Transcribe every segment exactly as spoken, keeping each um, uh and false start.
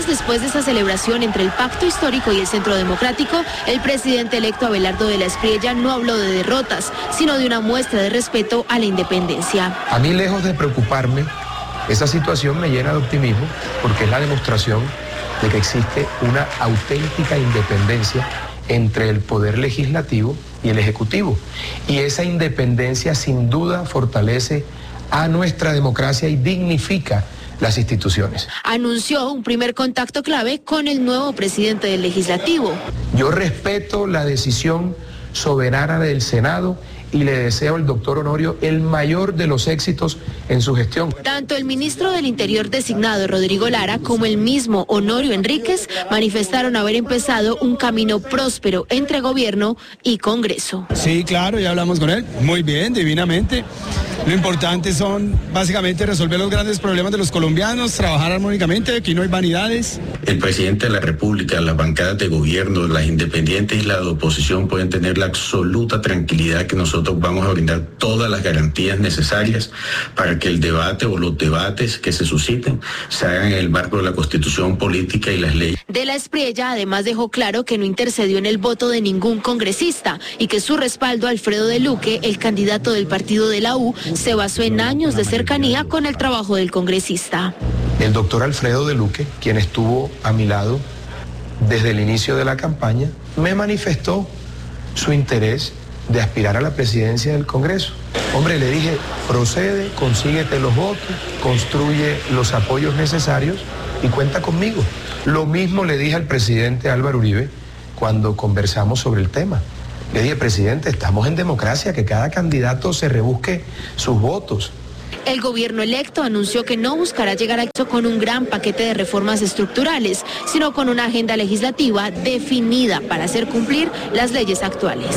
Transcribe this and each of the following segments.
después de esa celebración entre el Pacto Histórico y el Centro Democrático, el presidente electo Abelardo de la Espriella no habló de derrotas, sino de una muestra de respeto a la independencia. A mí, lejos de preocuparme, esa situación me llena de optimismo porque es la demostración de que existe una auténtica independencia entre el poder legislativo y el ejecutivo. Y esa independencia sin duda fortalece a nuestra democracia y dignifica las instituciones. Anunció un primer contacto clave con el nuevo presidente del Legislativo. Yo respeto la decisión soberana del Senado y le deseo al doctor Honorio el mayor de los éxitos en su gestión. Tanto el ministro del Interior designado, Rodrigo Lara, como el mismo Honorio Enríquez manifestaron haber empezado un camino próspero entre gobierno y Congreso. Sí, claro, ya hablamos con él. Muy bien, divinamente. Lo importante son básicamente resolver los grandes problemas de los colombianos, trabajar armónicamente, aquí no hay vanidades. El presidente de la República, las bancadas de gobierno, las independientes y la de oposición pueden tener la absoluta tranquilidad que nosotros vamos a brindar todas las garantías necesarias para que el debate o los debates que se susciten se hagan en el marco de la Constitución política y las leyes. De la Espriella además dejó claro que no intercedió en el voto de ningún congresista y que su respaldo a Alfredo de Luque, el candidato del partido de la U, se basó en años de cercanía con el trabajo del congresista. El doctor Alfredo de Luque, quien estuvo a mi lado desde el inicio de la campaña, me manifestó su interés de aspirar a la presidencia del Congreso. Hombre, le dije, procede, consíguete los votos, construye los apoyos necesarios y cuenta conmigo. Lo mismo le dije al presidente Álvaro Uribe cuando conversamos sobre el tema. Le dije, presidente, estamos en democracia, que cada candidato se rebusque sus votos. El gobierno electo anunció que no buscará llegar a eso con un gran paquete de reformas estructurales, sino con una agenda legislativa definida para hacer cumplir las leyes actuales.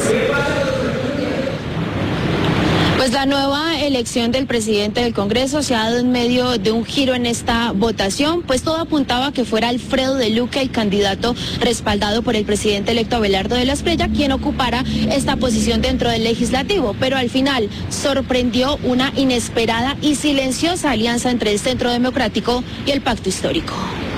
Pues la nueva elección del presidente del Congreso se ha dado en medio de un giro en esta votación, pues todo apuntaba a que fuera Alfredo de Luque, el candidato respaldado por el presidente electo Abelardo de la Espriella, quien ocupara esta posición dentro del legislativo, pero al final sorprendió una inesperada y silenciosa alianza entre el Centro Democrático y el Pacto Histórico.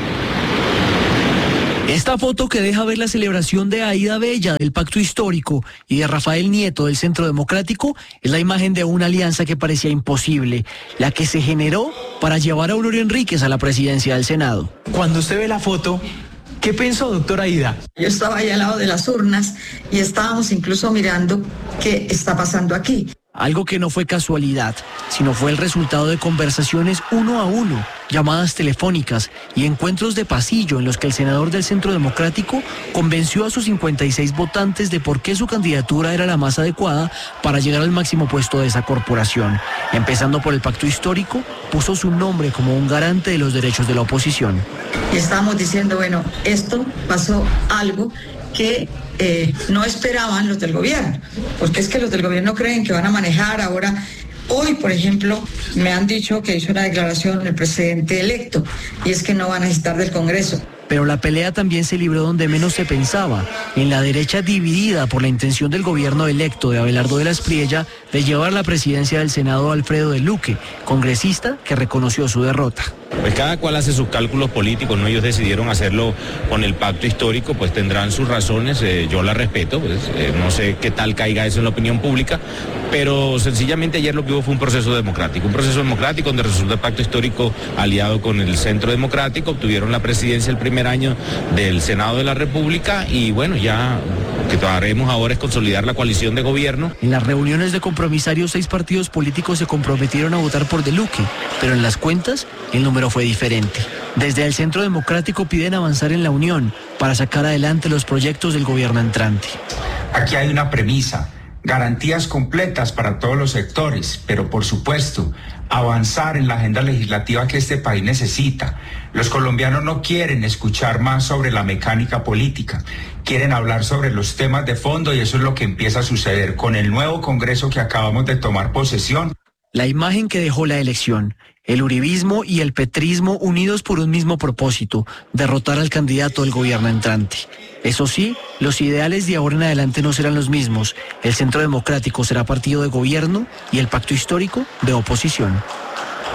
Esta foto que deja ver la celebración de Aida Bella del Pacto Histórico y de Rafael Nieto del Centro Democrático es la imagen de una alianza que parecía imposible, la que se generó para llevar a Honorio Enríquez a la presidencia del Senado. Cuando usted ve la foto, ¿qué pensó, doctora Aida? Yo estaba ahí al lado de las urnas y estábamos incluso mirando qué está pasando aquí. Algo que no fue casualidad, sino fue el resultado de conversaciones uno a uno, llamadas telefónicas y encuentros de pasillo en los que el senador del Centro Democrático convenció a sus cincuenta y seis votantes de por qué su candidatura era la más adecuada para llegar al máximo puesto de esa corporación. Empezando por el Pacto Histórico, puso su nombre como un garante de los derechos de la oposición. Y estábamos diciendo, bueno, esto pasó algo que eh, no esperaban los del gobierno, porque es que los del gobierno creen que van a manejar ahora. Hoy, por ejemplo, me han dicho que hizo una declaración el presidente electo, y es que no van a necesitar del Congreso. Pero la pelea también se libró donde menos se pensaba, en la derecha dividida por la intención del gobierno electo de Abelardo de la Espriella de llevar la presidencia del Senado a Alfredo de Luque, congresista que reconoció su derrota. Pues cada cual hace sus cálculos políticos, ¿no? Ellos decidieron hacerlo con el Pacto Histórico, pues tendrán sus razones, eh, yo las respeto, pues eh, no sé qué tal caiga eso en la opinión pública, pero sencillamente ayer lo que hubo fue un proceso democrático, un proceso democrático donde resultó el Pacto Histórico aliado con el Centro Democrático, obtuvieron la presidencia el primer año del Senado de la República y bueno, ya lo que haremos ahora es consolidar la coalición de gobierno. En las reuniones de compromisarios, seis partidos políticos se comprometieron a votar por de Luque, pero en las cuentas el número fue diferente. Desde el Centro Democrático piden avanzar en la unión para sacar adelante los proyectos del gobierno entrante. Aquí hay una premisa, garantías completas para todos los sectores, pero por supuesto, avanzar en la agenda legislativa que este país necesita. Los colombianos no quieren escuchar más sobre la mecánica política, quieren hablar sobre los temas de fondo y eso es lo que empieza a suceder con el nuevo Congreso que acabamos de tomar posesión. La imagen que dejó la elección, el uribismo y el petrismo unidos por un mismo propósito, derrotar al candidato del gobierno entrante. Eso sí, los ideales de ahora en adelante no serán los mismos. El Centro Democrático será partido de gobierno y el Pacto Histórico de oposición.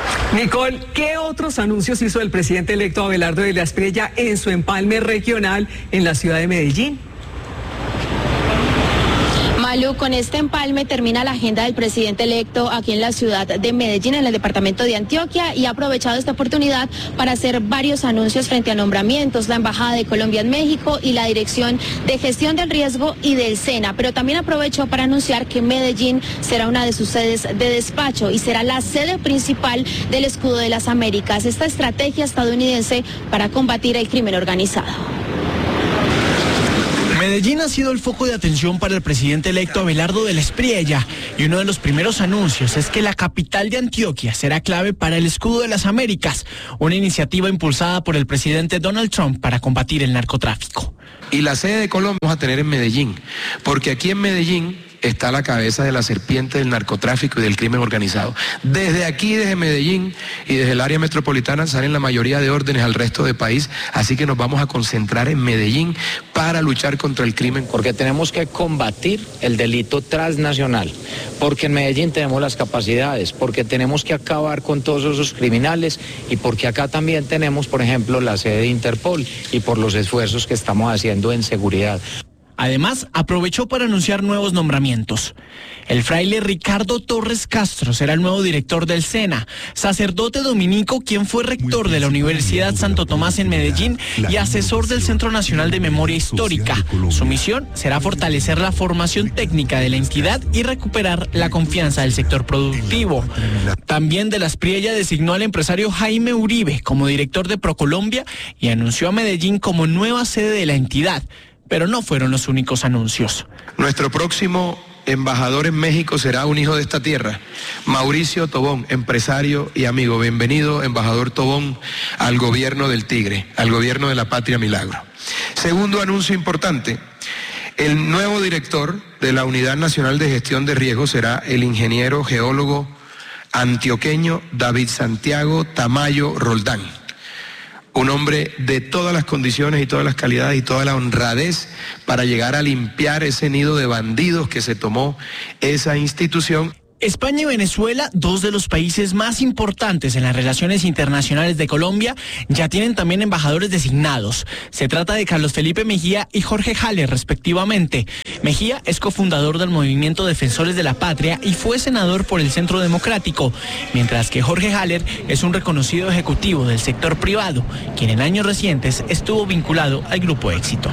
Nicole, ¿qué otros anuncios hizo el presidente electo Abelardo de la Espriella en su empalme regional en la ciudad de Medellín? Malu, con este empalme termina la agenda del presidente electo aquí en la ciudad de Medellín, en el departamento de Antioquia, y ha aprovechado esta oportunidad para hacer varios anuncios frente a nombramientos, la Embajada de Colombia en México y la Dirección de Gestión del Riesgo y del SENA. Pero también aprovechó para anunciar que Medellín será una de sus sedes de despacho y será la sede principal del Escudo de las Américas, esta estrategia estadounidense para combatir el crimen organizado. Medellín ha sido el foco de atención para el presidente electo Abelardo de la Espriella, y uno de los primeros anuncios es que la capital de Antioquia será clave para el Escudo de las Américas, una iniciativa impulsada por el presidente Donald Trump para combatir el narcotráfico. Y la sede de Colombia vamos a tener en Medellín, porque aquí en Medellín está la cabeza de la serpiente del narcotráfico y del crimen organizado. Desde aquí, desde Medellín y desde el área metropolitana salen la mayoría de órdenes al resto del país, así que nos vamos a concentrar en Medellín para luchar contra el crimen. Porque tenemos que combatir el delito transnacional, porque en Medellín tenemos las capacidades, porque tenemos que acabar con todos esos criminales y porque acá también tenemos, por ejemplo, la sede de Interpol y por los esfuerzos que estamos haciendo en seguridad. Además, aprovechó para anunciar nuevos nombramientos. El fraile Ricardo Torres Castro será el nuevo director del SENA, sacerdote dominico quien fue rector de la Universidad Santo Tomás en Medellín y asesor del Centro Nacional de Memoria Histórica. Su misión será fortalecer la formación técnica de la entidad y recuperar la confianza del sector productivo. También de la Espriella designó al empresario Jaime Uribe como director de Procolombia y anunció a Medellín como nueva sede de la entidad. Pero no fueron los únicos anuncios. Nuestro próximo embajador en México será un hijo de esta tierra, Mauricio Tobón, empresario y amigo. Bienvenido, embajador Tobón, al gobierno del Tigre, al gobierno de la Patria Milagro. Segundo anuncio importante, el nuevo director de la Unidad Nacional de Gestión de Riesgos será el ingeniero geólogo antioqueño David Santiago Tamayo Roldán. Un hombre de todas las condiciones y todas las calidades y toda la honradez para llegar a limpiar ese nido de bandidos que se tomó esa institución. España y Venezuela, dos de los países más importantes en las relaciones internacionales de Colombia, ya tienen también embajadores designados. Se trata de Carlos Felipe Mejía y Jorge Haller, respectivamente. Mejía es cofundador del Movimiento Defensores de la Patria y fue senador por el Centro Democrático, mientras que Jorge Haller es un reconocido ejecutivo del sector privado, quien en años recientes estuvo vinculado al Grupo Éxito.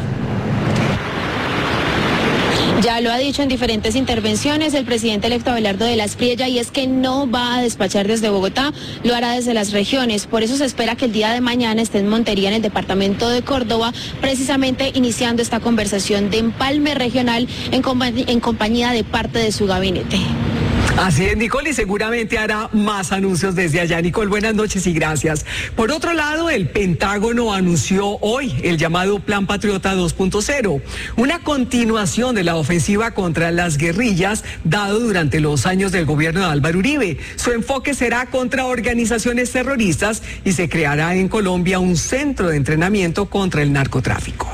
Ya lo ha dicho en diferentes intervenciones el presidente electo Abelardo de la Espriella, y es que no va a despachar desde Bogotá, lo hará desde las regiones. Por eso se espera que el día de mañana esté en Montería, en el departamento de Córdoba, precisamente iniciando esta conversación de empalme regional en, compa- en compañía de parte de su gabinete. Así es, Nicole, y seguramente hará más anuncios desde allá. Nicole, buenas noches y gracias. Por otro lado, el Pentágono anunció hoy el llamado Plan Patriota dos punto cero, una continuación de la ofensiva contra las guerrillas dado durante los años del gobierno de Álvaro Uribe. Su enfoque será contra organizaciones terroristas y se creará en Colombia un centro de entrenamiento contra el narcotráfico.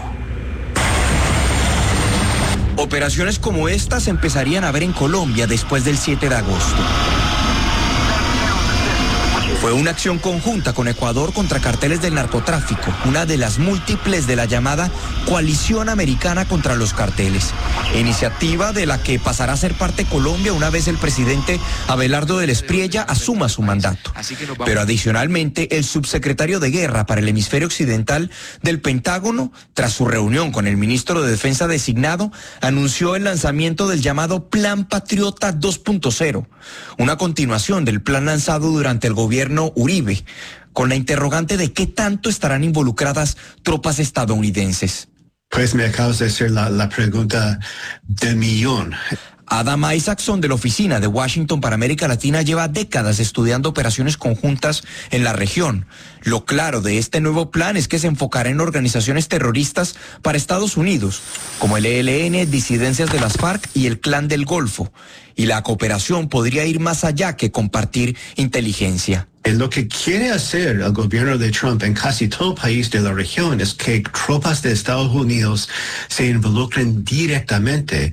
Operaciones como estas se empezarían a ver en Colombia después del siete de agosto. Fue una acción conjunta con Ecuador contra carteles del narcotráfico, una de las múltiples de la llamada Coalición Americana contra los Carteles, iniciativa de la que pasará a ser parte Colombia una vez el presidente Abelardo de la Espriella asuma su mandato. Pero adicionalmente, el subsecretario de Guerra para el Hemisferio Occidental del Pentágono, tras su reunión con el ministro de Defensa designado, anunció el lanzamiento del llamado Plan Patriota dos punto cero, una continuación del plan lanzado durante el gobierno Uribe, con la interrogante de qué tanto estarán involucradas tropas estadounidenses. Pues me acabas de hacer la, la pregunta del millón. Adam Isaacson, de la Oficina de Washington para América Latina, lleva décadas estudiando operaciones conjuntas en la región. Lo claro de este nuevo plan es que se enfocará en organizaciones terroristas para Estados Unidos, como el E L N, disidencias de las FARC y el Clan del Golfo. Y la cooperación podría ir más allá que compartir inteligencia. Lo que quiere hacer el gobierno de Trump en casi todo el país de la región es que tropas de Estados Unidos se involucren directamente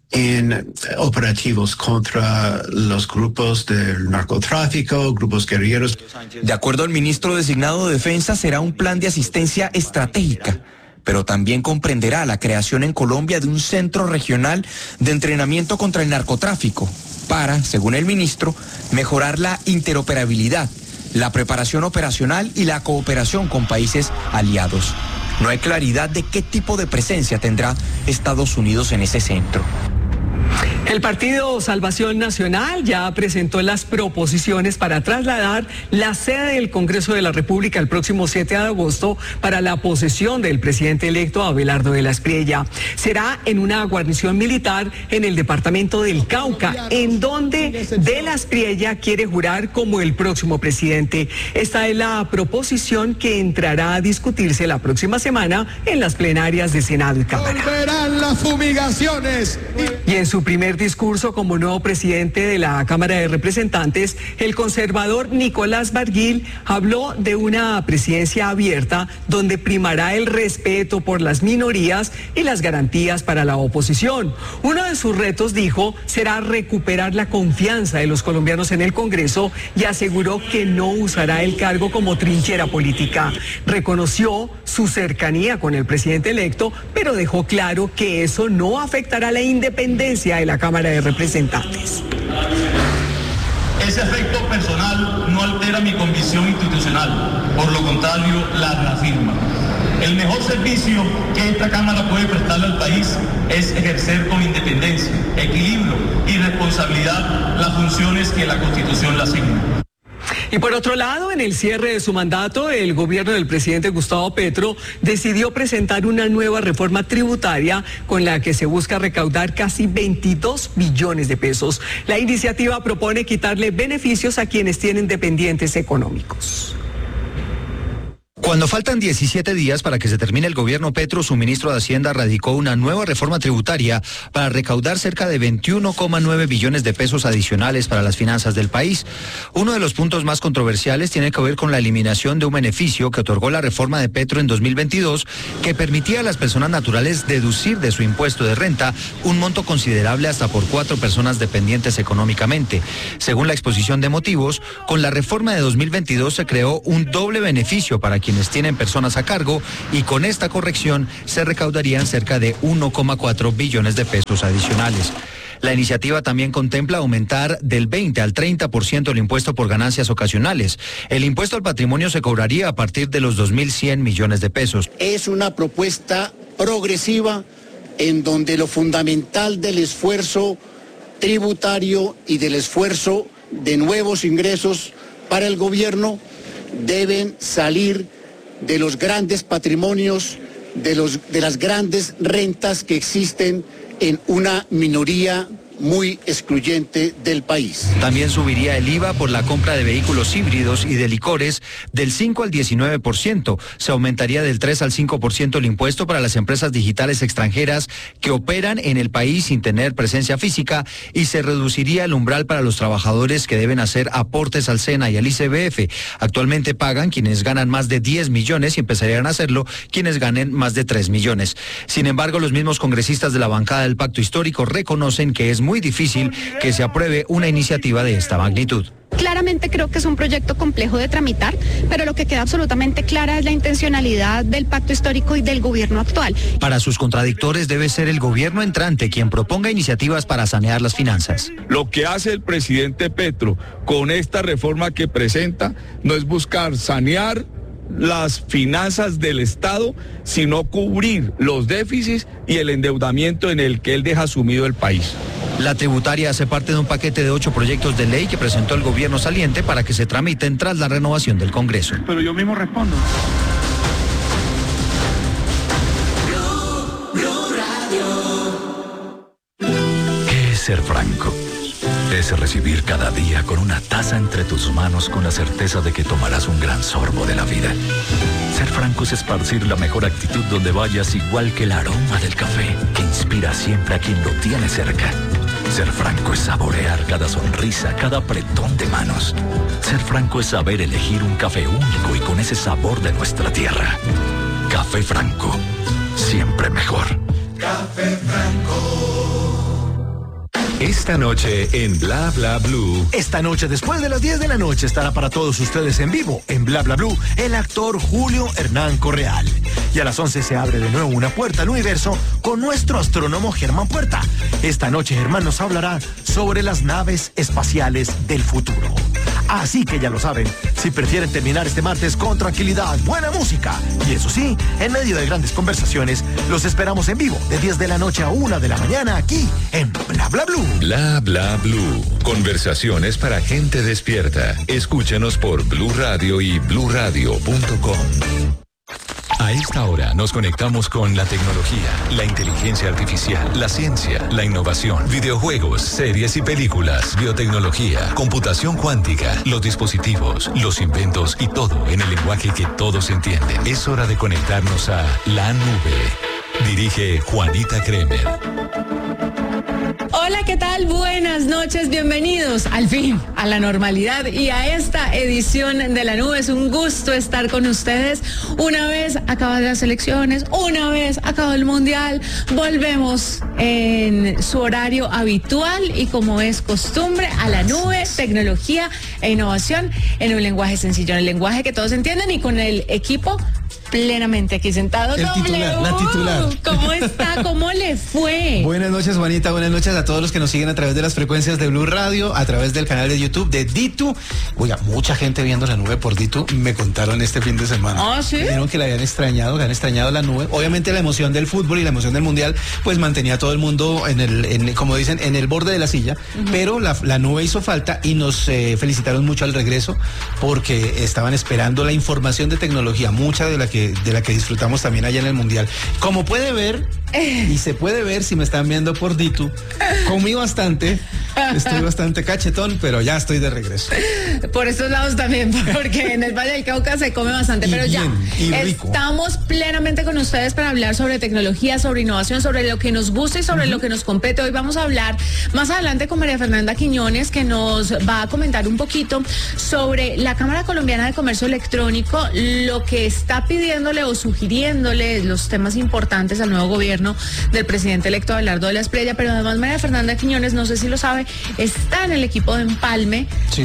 en operativos contra los grupos del narcotráfico, grupos guerrilleros. De acuerdo al ministro designado de Defensa, será un plan de asistencia estratégica, pero también comprenderá la creación en Colombia de un centro regional de entrenamiento contra el narcotráfico para, según el ministro, mejorar la interoperabilidad, la preparación operacional y la cooperación con países aliados. No hay claridad de qué tipo de presencia tendrá Estados Unidos en ese centro. El Partido Salvación Nacional ya presentó las proposiciones para trasladar la sede del Congreso de la República el próximo siete de agosto para la posesión del presidente electo Abelardo de la Espriella. Será en una guarnición militar en el departamento del Cauca, en donde de la Espriella quiere jurar como el próximo presidente. Esta es la proposición que entrará a discutirse la próxima semana en las plenarias de Senado y Cámara. Volverán las fumigaciones. Y en su primer discurso como nuevo presidente de la Cámara de Representantes, el conservador Nicolás Barguil habló de una presidencia abierta donde primará el respeto por las minorías y las garantías para la oposición. Uno de sus retos, dijo, será recuperar la confianza de los colombianos en el Congreso y aseguró que no usará el cargo como trinchera política. Reconoció su cercanía con el presidente electo, pero dejó claro que eso no afectará la independencia de la Cámara de Representantes. Ese aspecto personal no altera mi convicción institucional, por lo contrario, la reafirma. El mejor servicio que esta Cámara puede prestarle al país es ejercer con independencia, equilibrio y responsabilidad las funciones que la Constitución le asigna. Y por otro lado, en el cierre de su mandato, el gobierno del presidente Gustavo Petro decidió presentar una nueva reforma tributaria con la que se busca recaudar casi veintidós billones de pesos. La iniciativa propone quitarle beneficios a quienes tienen dependientes económicos. Cuando faltan diecisiete días para que se termine el gobierno Petro, su ministro de Hacienda radicó una nueva reforma tributaria para recaudar cerca de veintiuno coma nueve billones de pesos adicionales para las finanzas del país. Uno de los puntos más controversiales tiene que ver con la eliminación de un beneficio que otorgó la reforma de Petro en dos mil veintidós, que permitía a las personas naturales deducir de su impuesto de renta un monto considerable hasta por cuatro personas dependientes económicamente. Según la exposición de motivos, con la reforma de dos mil veintidós se creó un doble beneficio para quienes tienen personas a cargo y con esta corrección se recaudarían cerca de uno coma cuatro billones de pesos adicionales. La iniciativa también contempla aumentar del veinte al treinta por ciento el impuesto por ganancias ocasionales. El impuesto al patrimonio se cobraría a partir de los dos mil cien millones de pesos. Es una propuesta progresiva en donde lo fundamental del esfuerzo tributario y del esfuerzo de nuevos ingresos para el gobierno deben salir de los grandes patrimonios, de, los, de las grandes rentas que existen en una minoría muy excluyente del país. También subiría el I V A por la compra de vehículos híbridos y de licores del cinco al diecinueve por ciento. Se aumentaría del tres al cinco por ciento el impuesto para las empresas digitales extranjeras que operan en el país sin tener presencia física y se reduciría el umbral para los trabajadores que deben hacer aportes al SENA y al I C B F. Actualmente pagan quienes ganan más de diez millones y empezarían a hacerlo quienes ganen más de tres millones. Sin embargo, los mismos congresistas de la bancada del Pacto Histórico reconocen que es muy muy difícil que se apruebe una iniciativa de esta magnitud. Claramente creo que es un proyecto complejo de tramitar, pero lo que queda absolutamente clara es la intencionalidad del pacto histórico y del gobierno actual. Para sus contradictores debe ser el gobierno entrante quien proponga iniciativas para sanear las finanzas. Lo que hace el presidente Petro con esta reforma que presenta no es buscar sanear las finanzas del Estado, sino cubrir los déficits y el endeudamiento en el que él deja sumido el país. La tributaria hace parte de un paquete de ocho proyectos de ley que presentó el gobierno saliente para que se tramiten tras la renovación del Congreso. Pero yo mismo respondo. ¿Qué es ser franco? Es recibir cada día con una taza entre tus manos con la certeza de que tomarás un gran sorbo de la vida. Ser franco es esparcir la mejor actitud donde vayas, igual que el aroma del café que inspira siempre a quien lo tiene cerca. Ser franco es saborear cada sonrisa, cada apretón de manos. Ser franco es saber elegir un café único y con ese sabor de nuestra tierra. Café Franco, siempre mejor. Café Franco. Esta noche en Bla Bla Blue. Esta noche, después de las diez de la noche, estará para todos ustedes en vivo, en Bla Bla Blue, el actor Julio Hernán Correal. Y a las once se abre de nuevo una puerta al universo con nuestro astrónomo Germán Puerta. Esta noche Germán nos hablará sobre las naves espaciales del futuro. Así que ya lo saben, si prefieren terminar este martes con tranquilidad, buena música y eso sí, en medio de grandes conversaciones, los esperamos en vivo de diez de la noche a una de la mañana aquí en Bla Bla Blue. Bla Bla Blue. Conversaciones para gente despierta. Escúchanos por Blue Radio y blue radio punto com. A esta hora nos conectamos con la tecnología, la inteligencia artificial, la ciencia, la innovación, videojuegos, series y películas, biotecnología, computación cuántica, los dispositivos, los inventos y todo en el lenguaje que todos entienden. Es hora de conectarnos a La Nube. Dirige Juanita Kremer. Hola, ¿qué tal? Buenas noches, bienvenidos al fin a la normalidad y a esta edición de La Nube. Es un gusto estar con ustedes. Una vez acabadas las elecciones, una vez acabado el Mundial, volvemos en su horario habitual y como es costumbre a La Nube, tecnología e innovación en un lenguaje sencillo, en el lenguaje que todos entienden y con el equipo plenamente aquí sentado. El titular, la titular. ¿Cómo está? ¿Cómo le fue? Buenas noches, Juanita. Buenas noches a todos los que nos siguen a través de las frecuencias de Blue Radio, a través del canal de YouTube de Ditu. Oiga, mucha gente viendo La Nube por Ditu, me contaron este fin de semana. Ah, ¿sí? Me dijeron que la habían extrañado, que han extrañado La Nube. Obviamente la emoción del fútbol y la emoción del Mundial, pues mantenía a todo el mundo en el, en, como dicen, en el borde de la silla. Uh-huh. Pero la, la Nube hizo falta y nos eh, felicitaron mucho al regreso porque estaban esperando la información de tecnología, mucha de la que de la que disfrutamos también allá en el Mundial. Como puede ver, y se puede ver si me están viendo por Ditu, comí bastante, estoy bastante cachetón, pero ya estoy de regreso. Por estos lados también, porque en el Valle del Cauca se come bastante, y pero bien, ya estamos plenamente con ustedes para hablar sobre tecnología, sobre innovación, sobre lo que nos gusta y sobre uh-huh. lo que nos compete. Hoy vamos a hablar más adelante con María Fernanda Quiñones, que nos va a comentar un poquito sobre la Cámara Colombiana de Comercio Electrónico, lo que está pidiéndole o sugiriéndole los temas importantes al nuevo gobierno del presidente electo Abelardo de la Espriella, pero además María Fernanda Quiñones, no sé si lo sabe, está en el equipo de empalme sí.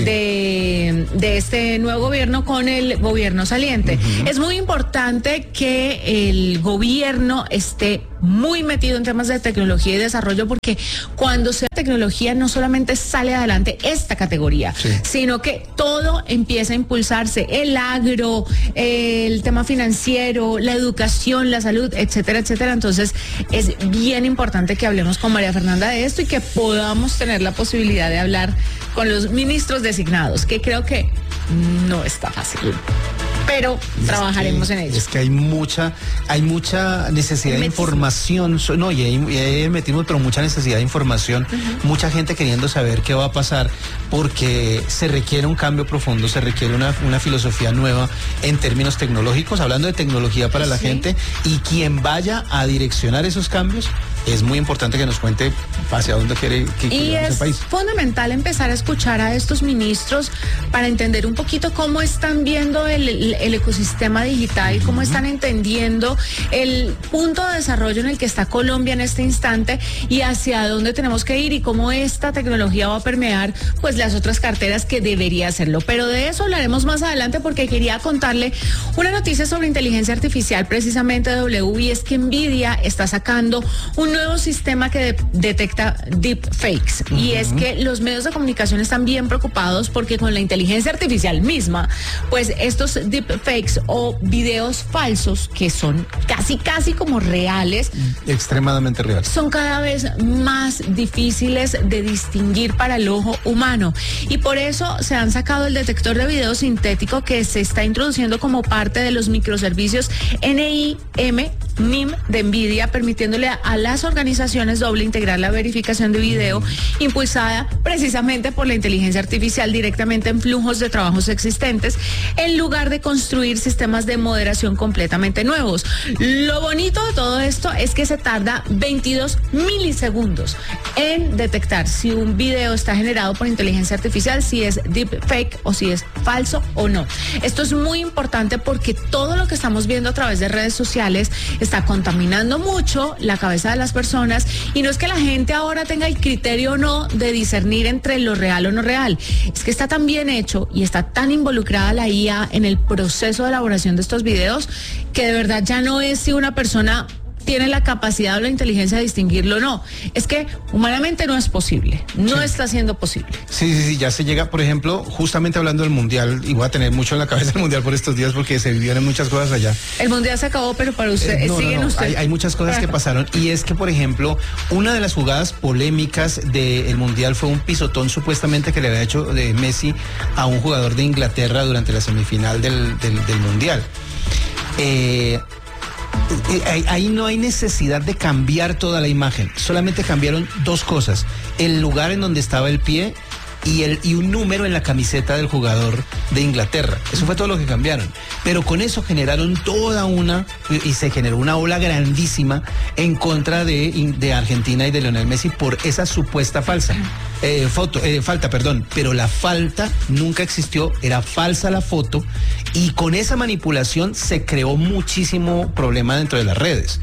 de, de este nuevo gobierno con el gobierno saliente. Uh-huh. Es muy importante que el gobierno esté muy metido en temas de tecnología y desarrollo, porque cuando sea tecnología no solamente sale adelante esta categoría, sí. sino que todo empieza a impulsarse, el agro, el tema financiero, la educación, la salud, etcétera, etcétera. Entonces es bien importante que hablemos con María Fernanda de esto y que podamos tener la posibilidad de hablar con los ministros designados, que creo que no está fácil. Pero es trabajaremos que, en ello. Es que hay mucha, hay mucha necesidad de información, no, y ahí, y ahí metimos, pero mucha necesidad de información, uh-huh. mucha gente queriendo saber qué va a pasar, porque se requiere un cambio profundo, se requiere una, una filosofía nueva en términos tecnológicos, hablando de tecnología para la sí. gente, y quien vaya a direccionar esos cambios, es muy importante que nos cuente hacia dónde quiere que y es el país. Fundamental empezar a escuchar a estos ministros para entender un poquito cómo están viendo el, el, el ecosistema digital, uh-huh. cómo están entendiendo el punto de desarrollo en el que está Colombia en este instante y hacia dónde tenemos que ir y cómo esta tecnología va a permear pues las otras carteras que debería hacerlo. Pero de eso hablaremos más adelante, porque quería contarle una noticia sobre inteligencia artificial precisamente de W, y es que Nvidia está sacando un nuevo sistema que de- detecta deepfakes. Uh-huh. Y es que los medios de comunicación están bien preocupados porque con la inteligencia artificial misma, pues estos deepfakes o videos falsos que son casi casi como reales, extremadamente reales, son cada vez más difíciles de distinguir para el ojo humano. Y por eso se han sacado el detector de video sintético que se está introduciendo como parte de los microservicios N I M N I M de Nvidia, permitiéndole a, a las organizaciones doble integrar la verificación de video impulsada precisamente por la inteligencia artificial directamente en flujos de trabajos existentes, en lugar de construir sistemas de moderación completamente nuevos. Lo bonito de todo esto es que se tarda veintidós milisegundos en detectar si un video está generado por inteligencia artificial, si es deepfake o si es falso o no. Esto es muy importante porque todo lo que estamos viendo a través de redes sociales está contaminando mucho la cabeza de las personas, y no es que la gente ahora tenga el criterio o no de discernir entre lo real o no real, es que está tan bien hecho y está tan involucrada la I A en el proceso de elaboración de estos videos que de verdad ya no es si una persona tiene la capacidad o la inteligencia de distinguirlo o no. Es que humanamente no es posible, no sí. está siendo posible. Sí, sí, sí, ya se llega, por ejemplo, justamente hablando del Mundial, y voy a tener mucho en la cabeza el Mundial por estos días porque se vivieron muchas cosas allá. El Mundial se acabó, pero para usted, eh, no, siguen no, no. usted. Hay, hay muchas cosas que pasaron, y es que, por ejemplo, una de las jugadas polémicas del Mundial fue un pisotón supuestamente que le había hecho de Messi a un jugador de Inglaterra durante la semifinal del, del, del Mundial. Eh... Ahí no hay necesidad de cambiar toda la imagen, solamente cambiaron dos cosas: el lugar en donde estaba el pie y, el, y un número en la camiseta del jugador de Inglaterra. Eso fue todo lo que cambiaron, pero con eso generaron toda una, y se generó una ola grandísima en contra de, de Argentina y de Lionel Messi por esa supuesta falsa eh, foto, eh, falta, perdón, pero la falta nunca existió, era falsa la foto, y con esa manipulación se creó muchísimo problema dentro de las redes.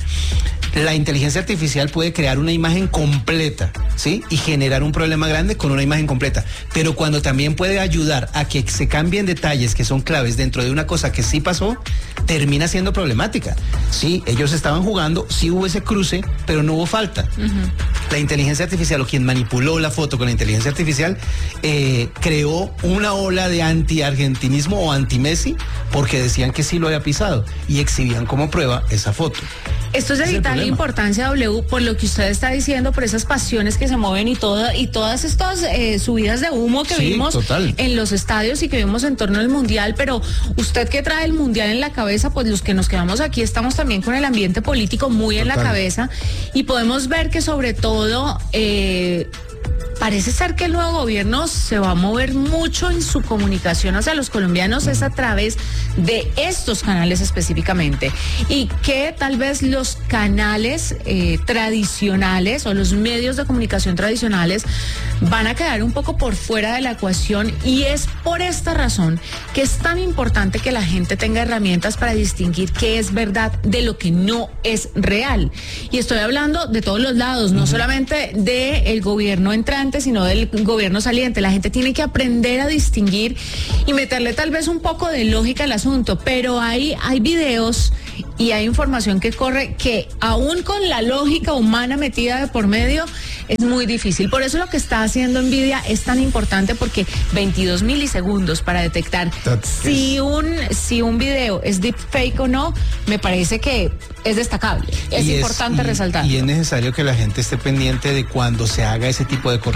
La inteligencia artificial puede crear una imagen completa, ¿sí? Y generar un problema grande con una imagen completa. Pero cuando también puede ayudar a que se cambien detalles que son claves dentro de una cosa que sí pasó, termina siendo problemática. Sí, ellos estaban jugando, sí hubo ese cruce, pero no hubo falta. Uh-huh. La inteligencia artificial, o quien manipuló la foto con la inteligencia artificial, eh, creó una ola de anti-argentinismo o anti-Messi porque decían que sí lo había pisado y exhibían como prueba esa foto. Esto es de vital importancia, W, por lo que usted está diciendo, por esas pasiones que se mueven y todo, y todas estas eh, subidas de humo que sí, vimos total. en los estadios y que vimos en torno al Mundial. Pero usted que trae el Mundial en la cabeza, pues los que nos quedamos aquí estamos también con el ambiente político muy total. en la cabeza, y podemos ver que sobre todo eh, parece ser que el nuevo gobierno se va a mover mucho en su comunicación hacia los colombianos, es a través de estos canales específicamente, y que tal vez los canales eh, tradicionales o los medios de comunicación tradicionales van a quedar un poco por fuera de la ecuación, y es por esta razón que es tan importante que la gente tenga herramientas para distinguir qué es verdad de lo que no es real. Y estoy hablando de todos los lados, no uh-huh. solamente del gobierno entrante, sino del gobierno saliente. La gente tiene que aprender a distinguir y meterle tal vez un poco de lógica al asunto, pero hay, hay videos y hay información que corre que aún con la lógica humana metida de por medio es muy difícil. Por eso lo que está haciendo Nvidia es tan importante, porque veintidós milisegundos para detectar si un, si un video es deepfake o no, me parece que es destacable. Es y importante es, y, resaltar. Y es necesario que la gente esté pendiente de cuando se haga ese tipo de correcciones.